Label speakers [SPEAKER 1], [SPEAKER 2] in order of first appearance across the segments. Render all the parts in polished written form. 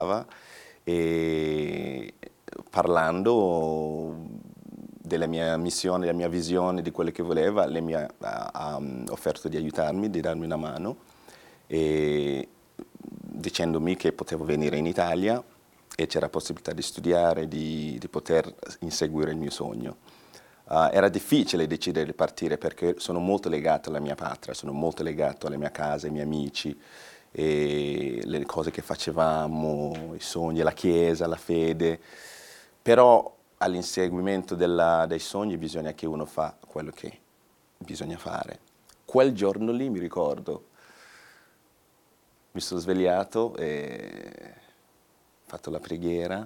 [SPEAKER 1] e parlando della mia missione, della mia visione, di quello che voleva, lei mi ha offerto di aiutarmi, di darmi una mano, e dicendomi che potevo venire in Italia e c'era possibilità di studiare, di poter inseguire il mio sogno. Era difficile decidere di partire perché sono molto legato alla mia patria, sono molto legato alla mia casa, ai miei amici, e le cose che facevamo, i sogni, la chiesa, la fede, però all'inseguimento dei sogni bisogna che uno fa quello che bisogna fare. Quel giorno lì mi ricordo, mi sono svegliato e ho fatto la preghiera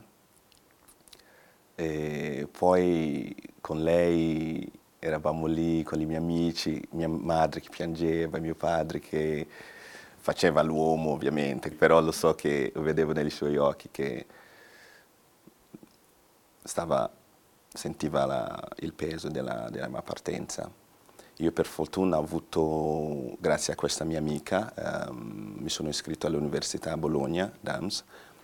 [SPEAKER 1] e poi con lei eravamo lì con i miei amici, mia madre che piangeva, mio padre che faceva l'uomo ovviamente, però lo so che lo vedevo nei suoi occhi che sentiva il peso della mia partenza. Io per fortuna ho avuto, grazie a questa mia amica, mi sono iscritto all'Università a Bologna, DAMS,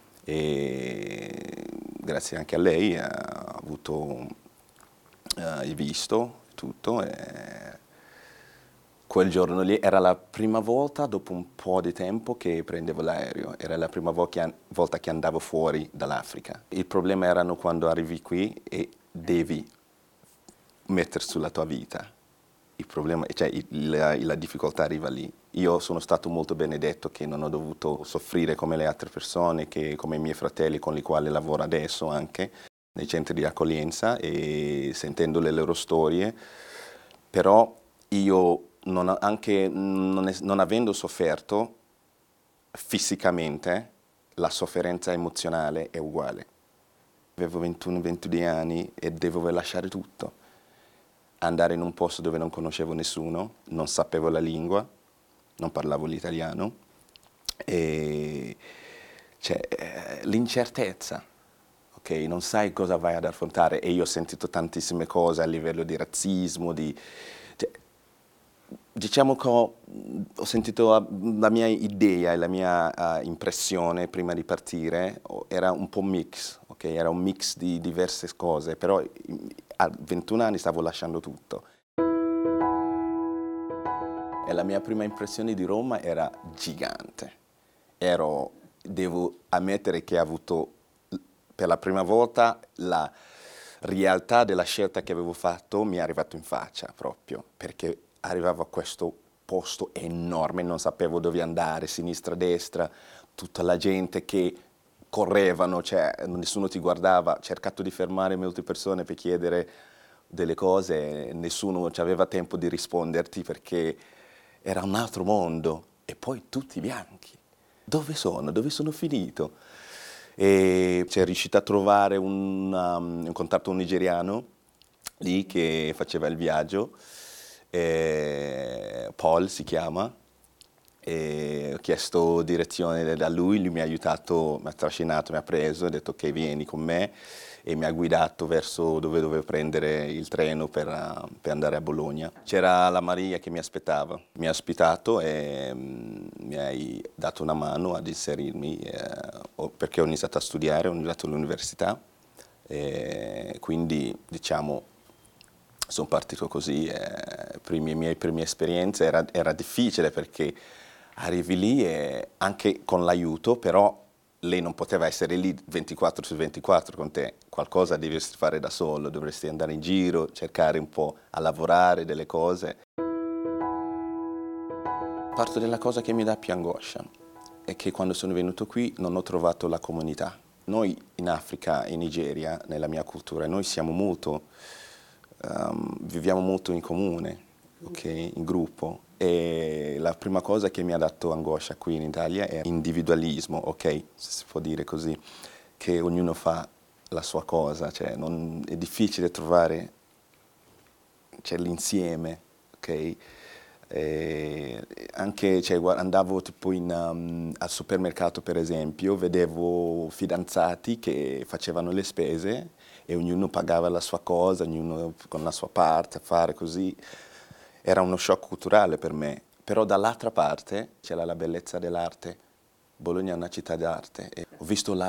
[SPEAKER 1] e grazie anche a lei ho avuto il visto, tutto. E quel giorno lì era la prima volta dopo un po' di tempo che prendevo l'aereo, era la prima volta che andavo fuori dall'Africa. Il problema erano quando arrivi qui e devi mettere sulla tua vita. Il problema, cioè la difficoltà arriva lì. Io sono stato molto benedetto che non ho dovuto soffrire come le altre persone, come i miei fratelli con i quali lavoro adesso anche, nei centri di accoglienza e sentendo le loro storie, però io anche non avendo sofferto fisicamente, la sofferenza emozionale è uguale. Avevo 21-22 anni e dovevo lasciare tutto. Andare in un posto dove non conoscevo nessuno, non sapevo la lingua, non parlavo l'italiano, e l'incertezza, ok? Non sai cosa vai ad affrontare e io ho sentito tantissime cose a livello di razzismo, diciamo che ho sentito la mia idea e la mia impressione prima di partire era un po' mix, ok? Era un mix di diverse cose, però a 21 anni stavo lasciando tutto. E la mia prima impressione di Roma era gigante. Devo ammettere che ho avuto per la prima volta la realtà della scelta che avevo fatto mi è arrivato in faccia proprio, perché arrivavo a questo posto enorme, non sapevo dove andare, sinistra, destra, tutta la gente che correvano, cioè nessuno ti guardava, ho cercato di fermare molte persone per chiedere delle cose, nessuno aveva tempo di risponderti perché era un altro mondo e poi tutti bianchi. Dove sono? Dove sono finito? E c'è riuscito a trovare un contatto nigeriano lì che faceva il viaggio, Paul si chiama, e ho chiesto direzione da lui mi ha aiutato, mi ha trascinato, mi ha preso, ha detto ok vieni con me e mi ha guidato verso dove dovevo prendere il treno per andare a Bologna. C'era la Maria che mi aspettava, mi ha ospitato e mi hai dato una mano ad inserirmi perché ho iniziato a studiare, ho iniziato all'università e quindi diciamo sono partito così, le mie prime esperienze era difficile perché arrivi lì e anche con l'aiuto, però lei non poteva essere lì 24 su 24 con te, qualcosa dovresti fare da solo, dovresti andare in giro, cercare un po' a lavorare delle cose. Parto della cosa che mi dà più angoscia è che quando sono venuto qui non ho trovato la comunità. Noi in Africa, in Nigeria, nella mia cultura, noi siamo molto, viviamo molto in comune, okay, in gruppo. E la prima cosa che mi ha dato angoscia qui in Italia è individualismo, ok, se si può dire così, che ognuno fa la sua cosa, cioè è difficile trovare l'insieme, ok? Anche andavo tipo al supermercato per esempio, vedevo fidanzati che facevano le spese e ognuno pagava la sua cosa, ognuno con la sua parte, a fare così. Era uno shock culturale per me, però dall'altra parte c'era la bellezza dell'arte, Bologna è una città d'arte e ho visto